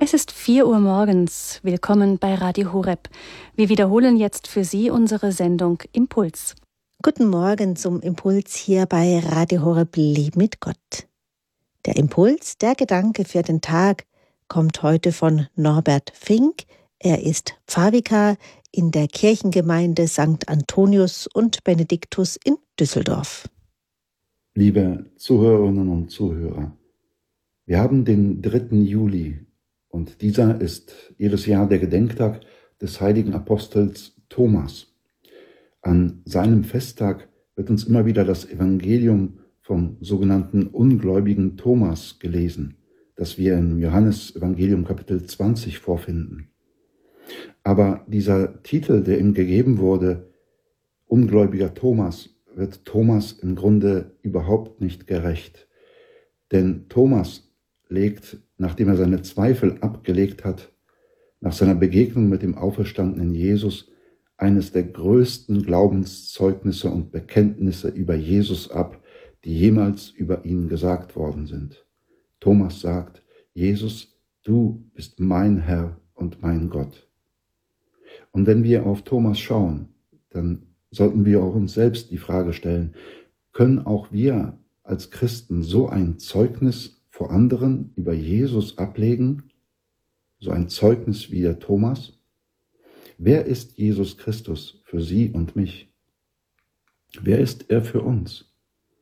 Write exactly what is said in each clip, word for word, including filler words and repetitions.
Es ist vier Uhr morgens. Willkommen bei Radio Horeb. Wir wiederholen jetzt für Sie unsere Sendung Impuls. Guten Morgen zum Impuls hier bei Radio Horeb Leben mit Gott. Der Impuls, der Gedanke für den Tag, kommt heute von Norbert Fink. Er ist Pfarrvikar in der Kirchengemeinde Sankt Antonius und Benediktus in Düsseldorf. Liebe Zuhörerinnen und Zuhörer, wir haben den dritten Juli und dieser ist jedes Jahr der Gedenktag des heiligen Apostels Thomas. An seinem Festtag wird uns immer wieder das Evangelium vom sogenannten ungläubigen Thomas gelesen, das wir im Johannesevangelium Kapitel zwanzig vorfinden. Aber dieser Titel, der ihm gegeben wurde, ungläubiger Thomas, wird Thomas im Grunde überhaupt nicht gerecht. Denn Thomas legt, nachdem er seine Zweifel abgelegt hat, nach seiner Begegnung mit dem auferstandenen Jesus, eines der größten Glaubenszeugnisse und Bekenntnisse über Jesus ab, die jemals über ihn gesagt worden sind. Thomas sagt: Jesus, du bist mein Herr und mein Gott. Und wenn wir auf Thomas schauen, dann sollten wir auch uns selbst die Frage stellen: Können auch wir als Christen so ein Zeugnis vor anderen über Jesus ablegen? So ein Zeugnis wie der Thomas? Wer ist Jesus Christus für Sie und mich? Wer ist er für uns?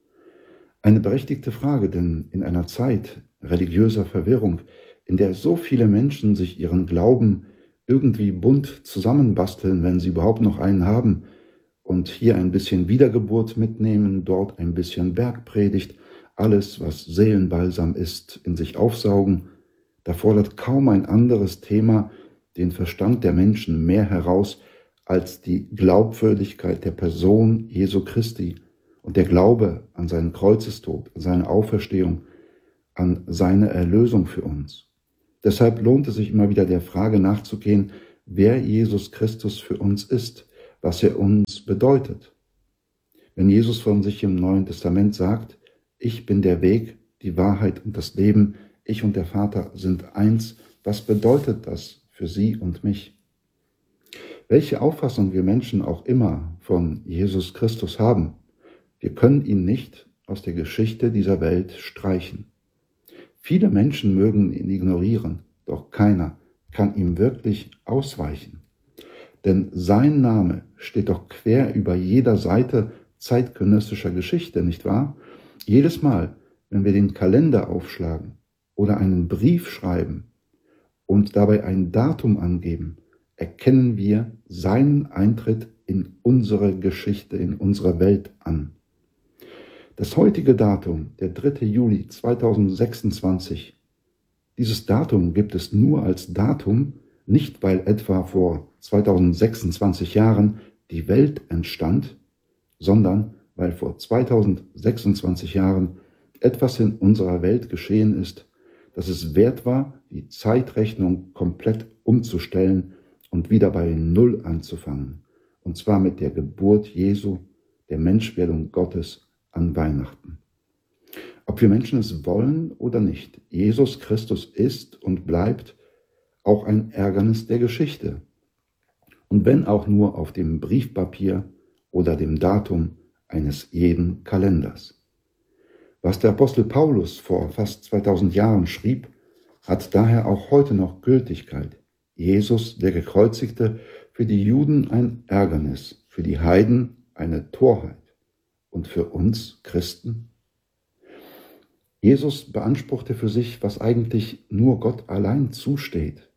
Eine berechtigte Frage, denn in einer Zeit religiöser Verwirrung, in der so viele Menschen sich ihren Glauben irgendwie bunt zusammenbasteln, wenn sie überhaupt noch einen haben, und hier ein bisschen Wiedergeburt mitnehmen, dort ein bisschen Bergpredigt, alles, was Seelenbalsam ist, in sich aufsaugen, da fordert kaum ein anderes Thema den Verstand der Menschen mehr heraus als die Glaubwürdigkeit der Person Jesu Christi und der Glaube an seinen Kreuzestod, an seine Auferstehung, an seine Erlösung für uns. Deshalb lohnt es sich immer wieder der Frage nachzugehen, wer Jesus Christus für uns ist, was er uns bedeutet. Wenn Jesus von sich im Neuen Testament sagt: Ich bin der Weg, die Wahrheit und das Leben, ich und der Vater sind eins, was bedeutet das für Sie und mich? Welche Auffassung wir Menschen auch immer von Jesus Christus haben, wir können ihn nicht aus der Geschichte dieser Welt streichen. Viele Menschen mögen ihn ignorieren, doch keiner kann ihm wirklich ausweichen. Denn sein Name steht doch quer über jeder Seite zeitgenössischer Geschichte, nicht wahr? Jedes Mal, wenn wir den Kalender aufschlagen oder einen Brief schreiben und dabei ein Datum angeben, erkennen wir seinen Eintritt in unsere Geschichte, in unsere Welt an. Das heutige Datum, der dritte Juli zweitausendsechsundzwanzig, dieses Datum gibt es nur als Datum, nicht weil etwa vor zweitausendsechsundzwanzig Jahren die Welt entstand, sondern weil vor zweitausendsechsundzwanzig Jahren etwas in unserer Welt geschehen ist, dass es wert war, die Zeitrechnung komplett umzustellen und wieder bei Null anzufangen, und zwar mit der Geburt Jesu, der Menschwerdung Gottes an Weihnachten. Ob wir Menschen es wollen oder nicht, Jesus Christus ist und bleibt auch ein Ärgernis der Geschichte. Und wenn auch nur auf dem Briefpapier oder dem Datum eines jeden Kalenders. Was der Apostel Paulus vor fast zweitausend Jahren schrieb, hat daher auch heute noch Gültigkeit. Jesus, der Gekreuzigte, für die Juden ein Ärgernis, für die Heiden eine Torheit und für uns Christen. Jesus beanspruchte für sich, was eigentlich nur Gott allein zusteht: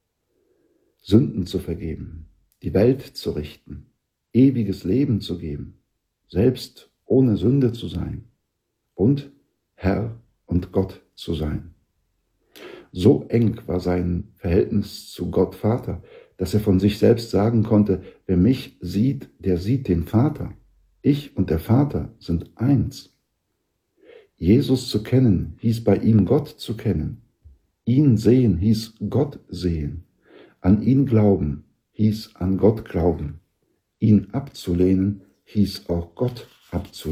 Sünden zu vergeben, die Welt zu richten, ewiges Leben zu geben, selbst ohne Sünde zu sein und Herr und Gott zu sein. So eng war sein Verhältnis zu Gott Vater, dass er von sich selbst sagen konnte: Wer mich sieht, der sieht den Vater. Ich und der Vater sind eins. Jesus zu kennen, hieß bei ihm Gott zu kennen. Ihn sehen, hieß Gott sehen. An ihn glauben, hieß an Gott glauben. Ihn abzulehnen, hieß auch Gott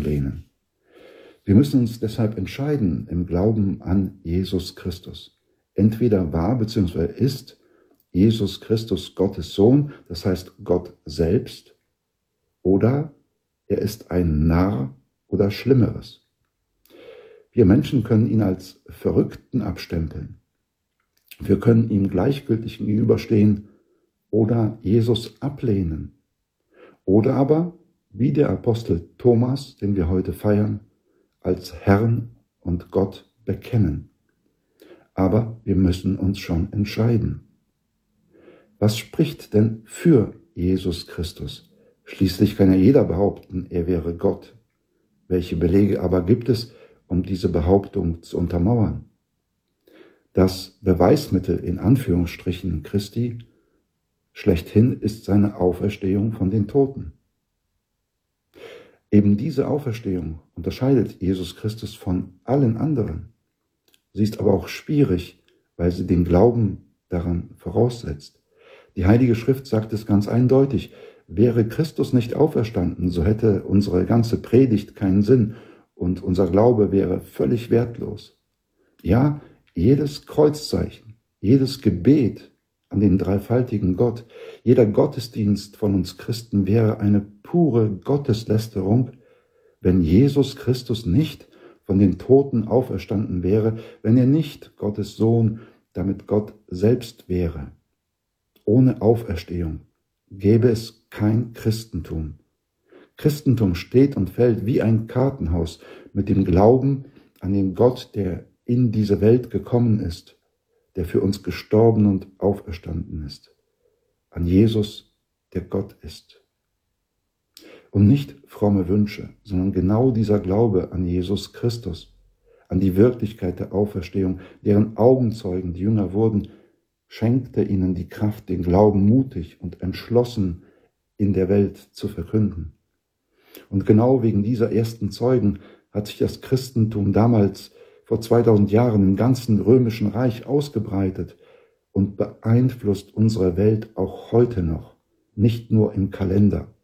abzulehnen. Wir müssen uns deshalb entscheiden im Glauben an Jesus Christus. Entweder war bzw. ist Jesus Christus Gottes Sohn, das heißt Gott selbst, oder er ist ein Narr oder Schlimmeres. Wir Menschen können ihn als Verrückten abstempeln. Wir können ihm gleichgültig gegenüberstehen oder Jesus ablehnen. Oder aber, wie der Apostel Thomas, den wir heute feiern, als Herrn und Gott bekennen. Aber wir müssen uns schon entscheiden. Was spricht denn für Jesus Christus? Schließlich kann ja jeder behaupten, er wäre Gott. Welche Belege aber gibt es, um diese Behauptung zu untermauern? Das Beweismittel in Anführungsstrichen Christi schlechthin ist seine Auferstehung von den Toten. Eben diese Auferstehung unterscheidet Jesus Christus von allen anderen. Sie ist aber auch schwierig, weil sie den Glauben daran voraussetzt. Die Heilige Schrift sagt es ganz eindeutig: Wäre Christus nicht auferstanden, so hätte unsere ganze Predigt keinen Sinn und unser Glaube wäre völlig wertlos. Ja, jedes Kreuzzeichen, jedes Gebet an den dreifaltigen Gott, jeder Gottesdienst von uns Christen wäre eine pure Gotteslästerung, wenn Jesus Christus nicht von den Toten auferstanden wäre, wenn er nicht Gottes Sohn, damit Gott selbst wäre. Ohne Auferstehung gäbe es kein Christentum. Christentum steht und fällt wie ein Kartenhaus mit dem Glauben an den Gott, der in diese Welt gekommen ist, der für uns gestorben und auferstanden ist, an Jesus, der Gott ist. Und nicht fromme Wünsche, sondern genau dieser Glaube an Jesus Christus, an die Wirklichkeit der Auferstehung, deren Augenzeugen die Jünger wurden, schenkte ihnen die Kraft, den Glauben mutig und entschlossen in der Welt zu verkünden. Und genau wegen dieser ersten Zeugen hat sich das Christentum damals vor zweitausend Jahren im ganzen römischen Reich ausgebreitet und beeinflusst unsere Welt auch heute noch, nicht nur im Kalender.